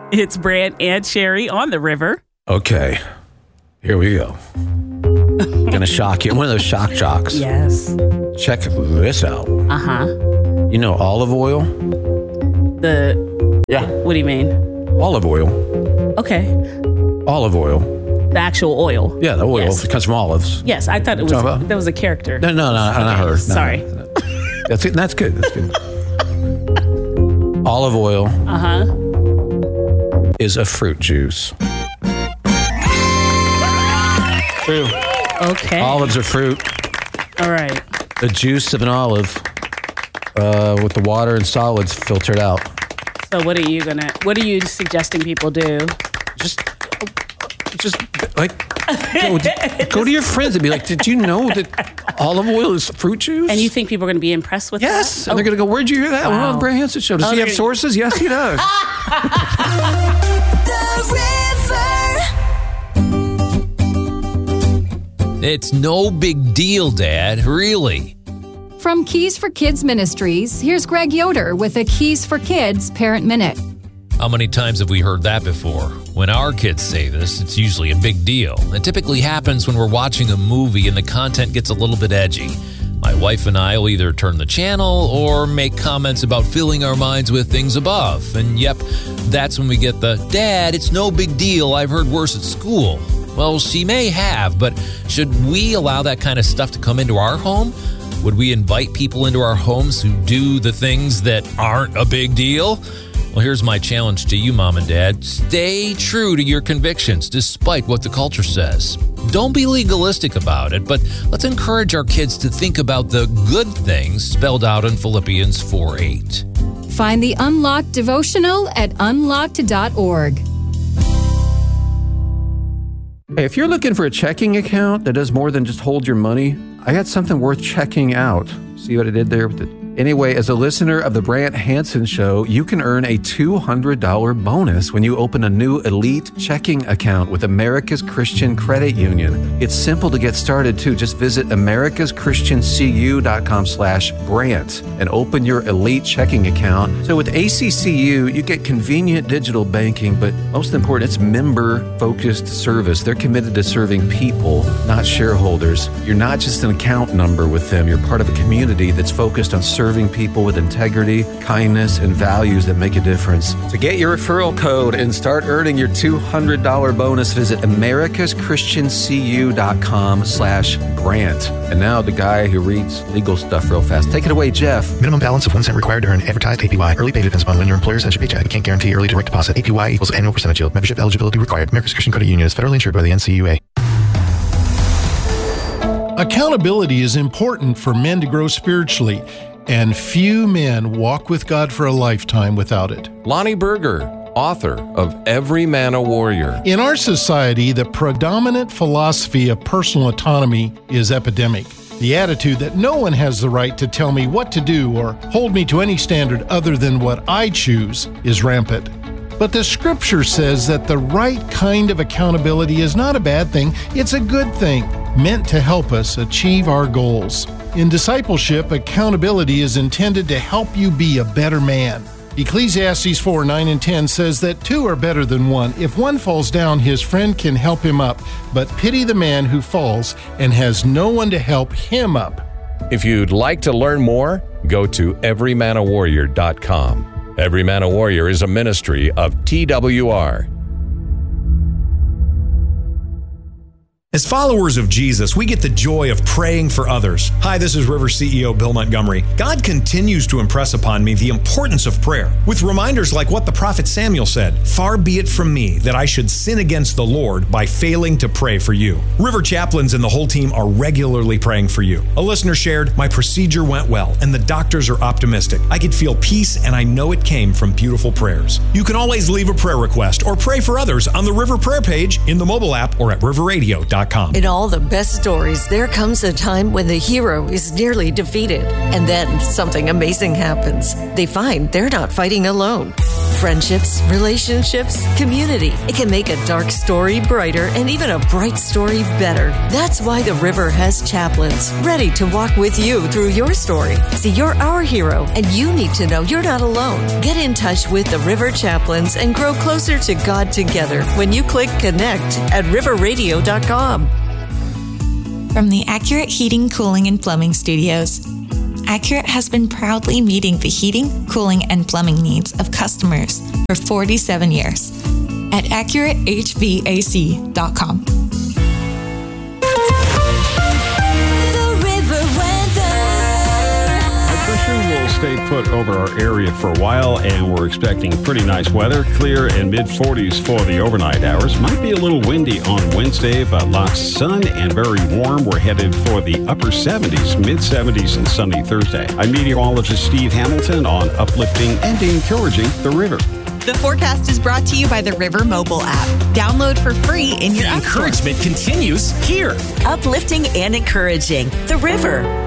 It's Brant and Sherry on the river. Okay, here we go. Gonna shock you. One of those shock jocks. Yes. Check this out. You know olive oil? Yeah. What do you mean? Olive oil. Okay. Olive oil. The actual oil. Yeah, the oil. Yes. It comes from olives. Yes, I thought it was that was a character. No, not her. No, sorry. No. That's it. That's good. That's good. Olive oil. Is a fruit juice. True. Okay. Olives are fruit. All right. The juice of an olive with the water and solids filtered out. So what are you suggesting people do? Just like go to your friends and be like, did you know that olive oil is fruit juice? And you think people are going to be impressed with that? Yes. And they're going to go, where'd you hear that? Wow. On the Brant Hansen show. Does he have sources? Yes, he does. It's no big deal, Dad. Really. From Keys for Kids Ministries, here's Greg Yoder with a Keys for Kids Parent Minute. How many times have we heard that before? When our kids say this, it's usually a big deal. It typically happens when we're watching a movie and the content gets a little bit edgy. My wife and I will either turn the channel or make comments about filling our minds with things above. And yep, that's when we get the, Dad, it's no big deal, I've heard worse at school. Well, she may have, but should we allow that kind of stuff to come into our home? Would we invite people into our homes who do the things that aren't a big deal? Well, here's my challenge to you, Mom and Dad. Stay true to your convictions, despite what the culture says. Don't be legalistic about it, but let's encourage our kids to think about the good things spelled out in Philippians 4:8. Find the Unlocked devotional at unlocked.org. Hey, if you're looking for a checking account that does more than just hold your money, I got something worth checking out. See what I did there with it? Anyway, as a listener of the Brant Hansen Show, you can earn a $200 bonus when you open a new elite checking account with America's Christian Credit Union. It's simple to get started, too. Just visit americaschristiancu.com/Brant and open your elite checking account. So with ACCU, you get convenient digital banking, but most important, it's member-focused service. They're committed to serving people, not shareholders. You're not just an account number with them. You're part of a community that's focused on serving people with integrity, kindness, and values that make a difference. To get your referral code and start earning your $200 bonus, visit americaschristiancu.com/Brant. And now the guy who reads legal stuff real fast. Take it away, Jeff. Minimum balance of 1 cent required to earn advertised APY. Early pay depends upon when your employer sends your paycheck. Can't guarantee early direct deposit. APY equals annual percentage yield. Membership eligibility required. America's Christian Credit Union is federally insured by the NCUA. Accountability is important for men to grow spiritually, and few men walk with God for a lifetime without it. Lonnie Berger, author of Every Man a Warrior. In our society, the predominant philosophy of personal autonomy is epidemic. The attitude that no one has the right to tell me what to do or hold me to any standard other than what I choose is rampant. But the scripture says that the right kind of accountability is not a bad thing, it's a good thing, meant to help us achieve our goals. In discipleship, accountability is intended to help you be a better man. Ecclesiastes 4:9 and 10 says that two are better than one. If one falls down, his friend can help him up, but pity the man who falls and has no one to help him up. If you'd like to learn more, go to everymanawarrior.com. Every Man a Warrior is a ministry of TWR. As followers of Jesus, we get the joy of praying for others. Hi, this is River CEO Bill Montgomery. God continues to impress upon me the importance of prayer, with reminders like what the prophet Samuel said, "Far be it from me that I should sin against the Lord by failing to pray for you." River chaplains and the whole team are regularly praying for you. A listener shared, "My procedure went well, and the doctors are optimistic. I could feel peace, and I know it came from beautiful prayers." You can always leave a prayer request or pray for others on the River Prayer page, in the mobile app, or at riverradio.com. everymanofwarrior.com. In all the best stories, there comes a time when the hero is nearly defeated, and then something amazing happens. They find they're not fighting alone. Friendships, relationships, community. It can make a dark story brighter and even a bright story better. That's why the River has chaplains ready to walk with you through your story. See, you're our hero, and you need to know you're not alone. Get in touch with the River Chaplains and grow closer to God together when you click connect at riverradio.com. From the Accurate Heating, Cooling, and Plumbing Studios, Accurate has been proudly meeting the heating, cooling, and plumbing needs of customers for 47 years at AccurateHVAC.com. Will stay put over our area for a while, and we're expecting pretty nice weather. Clear and mid-40s for the overnight hours. Might be a little windy on Wednesday, but lots of sun and very warm. We're headed for the upper 70s, mid-70s, and sunny Thursday. I'm meteorologist Steve Hamilton on uplifting and encouraging the river. The forecast is brought to you by the River mobile app. Download for free in your app store. Encouragement continues here. Uplifting and encouraging the river.